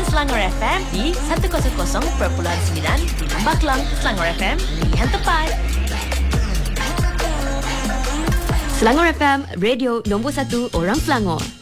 Selangor FM di 100.9 di Lembah Kelang. Selangor FM, pilihan tepat. Selangor FM, radio nombor 1 orang Selangor.